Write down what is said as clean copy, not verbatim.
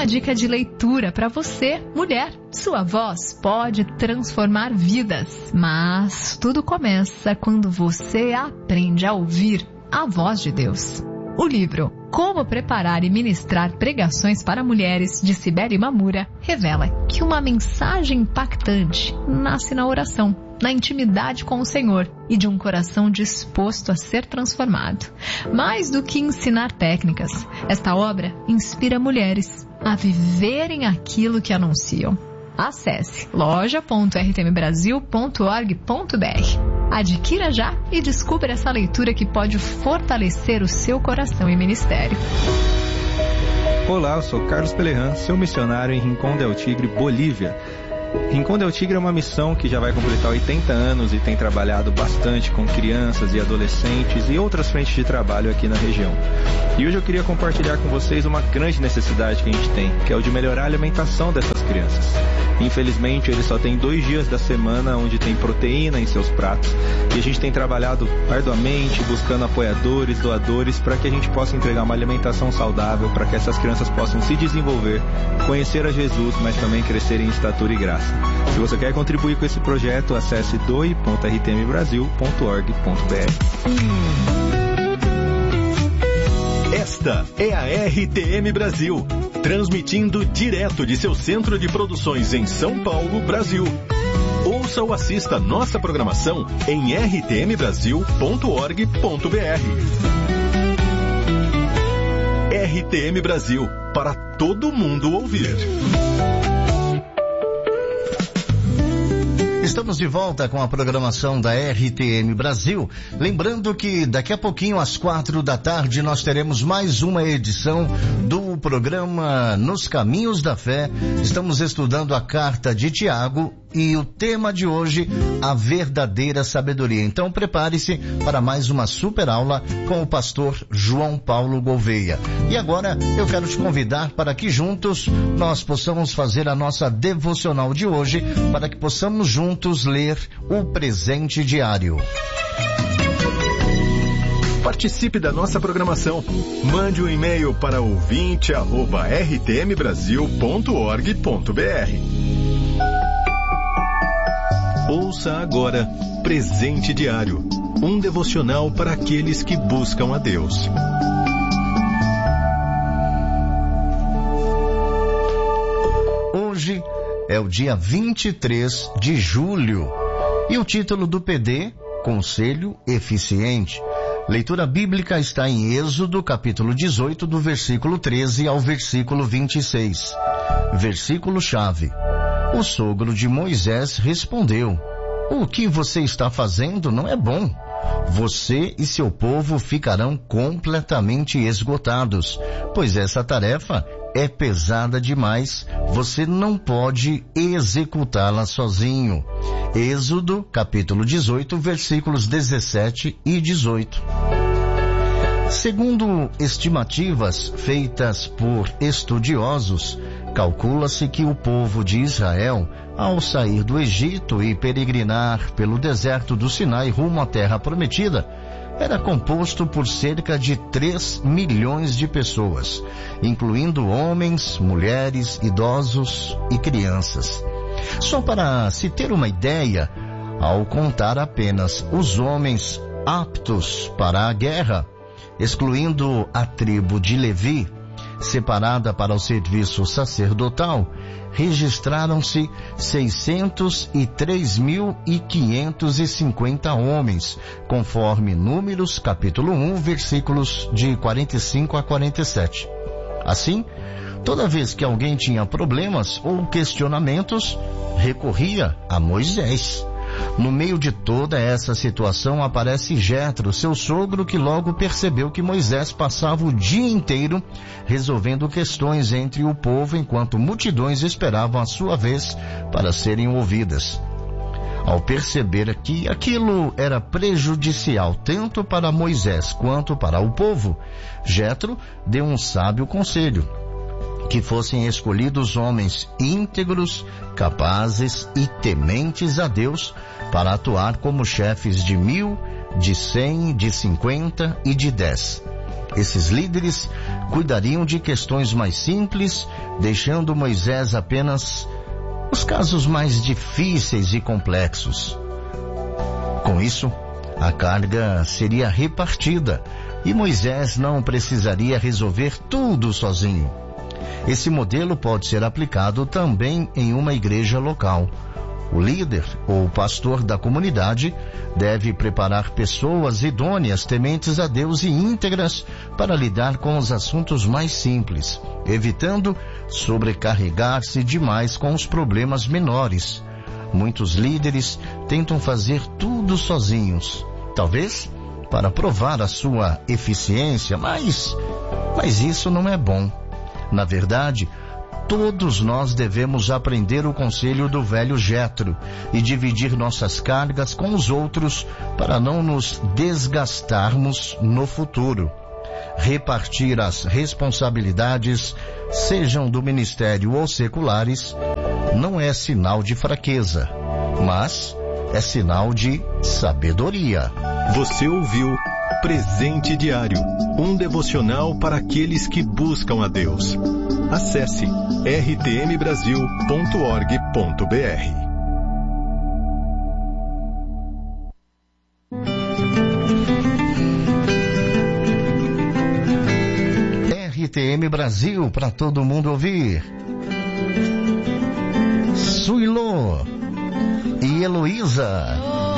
uma dica de leitura para você, mulher. Sua voz pode transformar vidas, mas tudo começa quando você aprende a ouvir a voz de Deus. O livro Como Preparar e Ministrar Pregações para Mulheres, de Cibele Mamura, revela que uma mensagem impactante nasce na oração, na intimidade com o Senhor e de um coração disposto a ser transformado. Mais do que ensinar técnicas, esta obra inspira mulheres a viverem aquilo que anunciam. Acesse loja.rtmbrasil.org.br. Adquira já e descubra essa leitura que pode fortalecer o seu coração e ministério. Olá, eu sou Carlos Pelerran, seu missionário em Rincón del Tigre, Bolívia. Rincón del Tigre é uma missão que já vai completar 80 anos e tem trabalhado bastante com crianças e adolescentes e outras frentes de trabalho aqui na região. E hoje eu queria compartilhar com vocês uma grande necessidade que a gente tem, que é o de melhorar a alimentação dessas crianças. Infelizmente, eles só têm 2 dias da semana onde tem proteína em seus pratos e a gente tem trabalhado arduamente, buscando apoiadores, doadores, para que a gente possa entregar uma alimentação saudável, para que essas crianças possam se desenvolver, conhecer a Jesus, mas também crescer em estatura e graça. Se você quer contribuir com esse projeto, acesse doe.rtmbrasil.org.br. Esta é a RTM Brasil, transmitindo direto de seu centro de produções em São Paulo, Brasil. Ouça ou assista nossa programação em rtmbrasil.org.br. RTM Brasil, para todo mundo ouvir. Estamos de volta com a programação da RTM Brasil. Lembrando que daqui a pouquinho, às 4 da tarde, nós teremos mais uma edição do programa Nos Caminhos da Fé. Estamos estudando a carta de Tiago e o tema de hoje, a verdadeira sabedoria. Então prepare-se para mais uma super aula com o pastor João Paulo Gouveia. E agora eu quero te convidar para que juntos nós possamos fazer a nossa devocional de hoje, para que possamos juntos ler o presente diário. Participe da nossa programação. Mande um e-mail para ouvinte@rtmbrasil.org.br. Ouça agora Presente Diário, um devocional para aqueles que buscam a Deus. Hoje é o dia 23 de julho e o título do PD, Conselho Eficiente. Leitura bíblica está em Êxodo, capítulo 18, do versículo 13 ao versículo 26. Versículo-chave. O sogro de Moisés respondeu: "O que você está fazendo não é bom. Você e seu povo ficarão completamente esgotados, pois essa tarefa é pesada demais. Você não pode executá-la sozinho." Êxodo, capítulo 18, versículos 17 e 18. Segundo estimativas feitas por estudiosos, calcula-se que o povo de Israel, ao sair do Egito e peregrinar pelo deserto do Sinai rumo à Terra Prometida, era composto por cerca de 3 milhões de pessoas, incluindo homens, mulheres, idosos e crianças. Só para se ter uma ideia, ao contar apenas os homens aptos para a guerra, excluindo a tribo de Levi, separada para o serviço sacerdotal, registraram-se 603.550 homens, conforme Números, capítulo 1, versículos de 45 a 47. Assim, toda vez que alguém tinha problemas ou questionamentos, recorria a Moisés. No meio de toda essa situação aparece Jetro, seu sogro, que logo percebeu que Moisés passava o dia inteiro resolvendo questões entre o povo, enquanto multidões esperavam a sua vez para serem ouvidas. Ao perceber que aquilo era prejudicial tanto para Moisés quanto para o povo, Jetro deu um sábio conselho: que fossem escolhidos homens íntegros, capazes e tementes a Deus para atuar como chefes de 1.000, de 100, de 50 e de 10. Esses líderes cuidariam de questões mais simples, deixando Moisés apenas os casos mais difíceis e complexos. Com isso, a carga seria repartida e Moisés não precisaria resolver tudo sozinho. Esse modelo pode ser aplicado também em uma igreja local. O líder ou pastor da comunidade deve preparar pessoas idôneas, tementes a Deus e íntegras para lidar com os assuntos mais simples, evitando sobrecarregar-se demais com os problemas menores. Muitos líderes tentam fazer tudo sozinhos, talvez para provar a sua eficiência, mas isso não é bom. Na verdade, todos nós devemos aprender o conselho do velho Jetro e dividir nossas cargas com os outros para não nos desgastarmos no futuro. Repartir as responsabilidades, sejam do ministério ou seculares, não é sinal de fraqueza, mas é sinal de sabedoria. Você ouviu Presente Diário, um devocional para aqueles que buscam a Deus. Acesse rtmbrasil.org.br. RTM Brasil, para todo mundo ouvir. Suilô e Heloísa.